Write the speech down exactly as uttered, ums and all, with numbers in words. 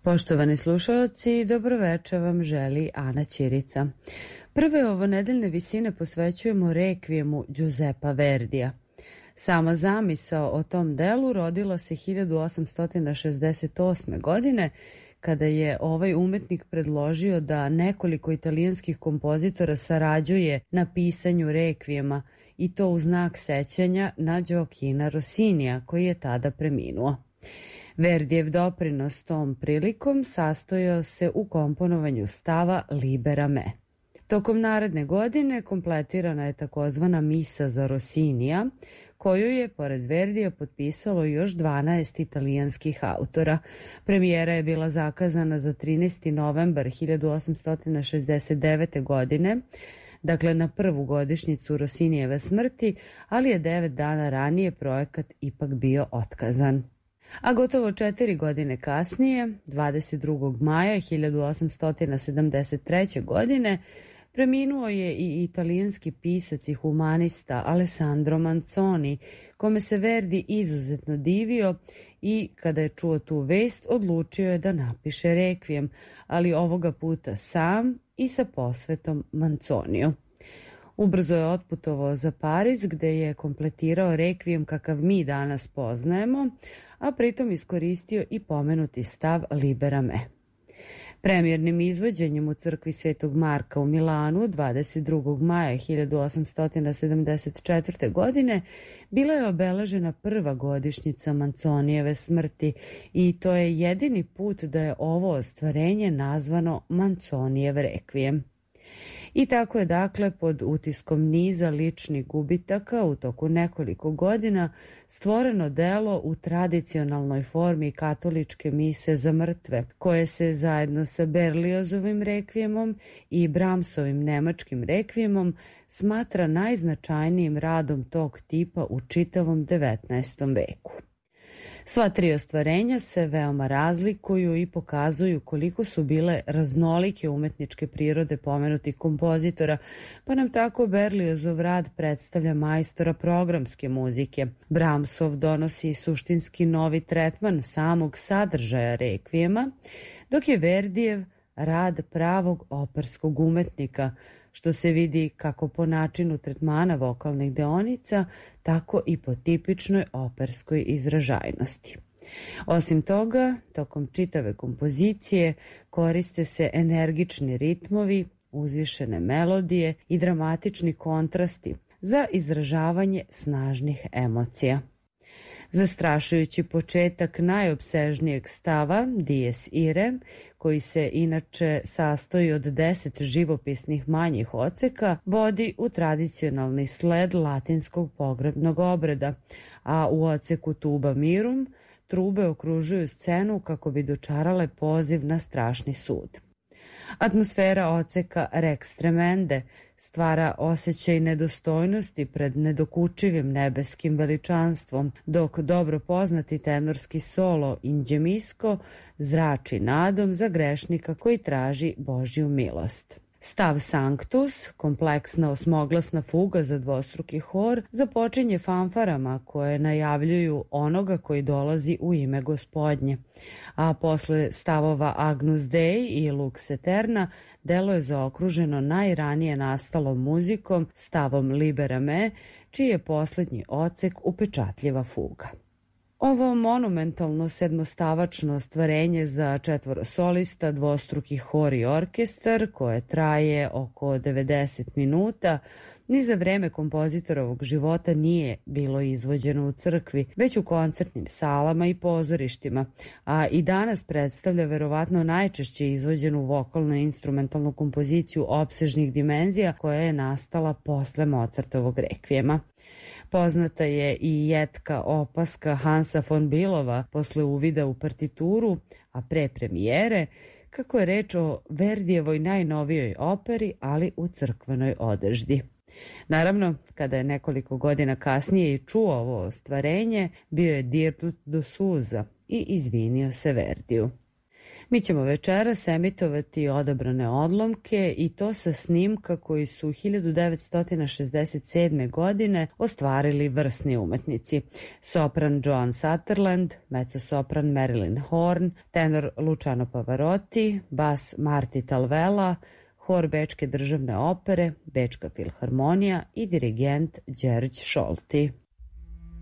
Poštovani slušaoci, dobroveče vam želi Ana Ćirica. Prve ovonedeljne visine posvećujemo rekvijemu Giuseppa Verdija. Sama zamisao o tom delu rodila se hiljadu osamsto šezdeset osme. godine, kada je ovaj umetnik predložio da nekoliko italijanskih kompozitora sarađuje na pisanju rekvijema, i to u znak sećanja na Gioachina Rossinija, koji je tada preminuo. Verdijev doprinos tom prilikom sastojao se u komponovanju stava Libera me. Tokom naredne godine kompletirana je takozvana misa za Rossinija, koju je, pored Verdija, potpisalo još dvanaest italijanskih autora. Premijera je bila zakazana za trinaesti novembar hiljadu osamsto šezdeset devete. godine, dakle na prvu godišnjicu Rossinijeve smrti, ali je devet dana ranije projekat ipak bio otkazan. A gotovo četiri godine kasnije, dvadeset drugog maja hiljadu osamsto sedamdeset treće. godine, preminuo je i italijanski pisac i humanista Alessandro Manzoni, kome se Verdi izuzetno divio i kada je čuo tu vest odlučio je da napiše rekvijem, ali ovoga puta sam i sa posvetom Manzoniju. Ubrzo je otputovao za Pariz gde je kompletirao rekvijem kakav mi danas poznajemo, a pritom iskoristio i pomenuti stav Libera me. Premijernim izvođenjem u crkvi Svetog Marka u Milanu dvadeset drugog maja hiljadu osamsto sedamdeset četvrte. godine bila je obeležena prva godišnjica Manzonijeve smrti i to je jedini put da je ovo ostvarenje nazvano Manzonijev rekvijem. I tako je dakle pod utiskom niza ličnih gubitaka u toku nekoliko godina stvoreno delo u tradicionalnoj formi katoličke mise za mrtve, koje se zajedno sa Berliozovim rekvijemom i Brahmsovim nemačkim rekvijemom smatra najznačajnijim radom tog tipa u čitavom devetnaestom. veku. Sva tri ostvarenja se veoma razlikuju i pokazuju koliko su bile raznolike umetničke prirode pomenutih kompozitora, pa nam tako Berliozov rad predstavlja majstora programske muzike. Brahmsov donosi suštinski novi tretman samog sadržaja rekvijema, dok je Verdijev rad pravog operskog umetnika, što se vidi kako po načinu tretmana vokalnih deonica, tako i po tipičnoj operskoj izražajnosti. Osim toga, tokom čitave kompozicije koriste se energični ritmovi, uzvišene melodije i dramatični kontrasti za izražavanje snažnih emocija. Zastrašujući početak najopsežnijeg stava, Dies ire, koji se inače sastoji od deset živopisnih manjih odseka, vodi u tradicionalni sled latinskog pogrebnog obreda, a u odseku Tuba mirum trube okružuju scenu kako bi dočarale poziv na strašni sud. Atmosfera odseka Rex Tremende stvara osjećaj nedostojnosti pred nedokučivim nebeskim veličanstvom, dok dobro poznati tenorski solo Ingemisko zrači nadom za grešnika koji traži Božju milost. Stav Sanctus, kompleksna osmoglasna fuga za dvostruki hor, započinje fanfarama koje najavljuju onoga koji dolazi u ime Gospodnje, a posle stavova Agnus Dei i Lux Eterna delo je zaokruženo najranije nastalom muzikom, stavom Libera me, čiji je poslednji odsek upečatljiva fuga. Ovo monumentalno sedmostavačno ostvarenje za četvoro solista, dvostruki hor i orkestar, koje traje oko devedeset minuta, ni za vreme kompozitorovog života nije bilo izvođeno u crkvi, već u koncertnim salama i pozorištima, a i danas predstavlja verovatno najčešće izvođenu vokalno-instrumentalnu kompoziciju opsežnih dimenzija koja je nastala posle Mozartovog rekvijema. Poznata je i jetka opaska Hansa von Billova posle uvida u partituru, a pre premijere, kako je reč o Verdijevoj najnovijoj operi, ali u crkvenoj odeždi. Naravno, kada je nekoliko godina kasnije i čuo ovo ostvarenje, bio je dirnut do suza i izvinio se Verdiju. Mi ćemo večeras emitovati odabrane odlomke i to sa snimka koji su hiljadu devetsto šezdeset sedme. godine ostvarili vrsni umetnici. Sopran Joan Sutherland, mezzosopran Marilyn Horne, tenor Luciano Pavarotti, bas Marti Talvela, hor Bečke državne opere, Bečka filharmonija i dirigent Đerđ Šolti.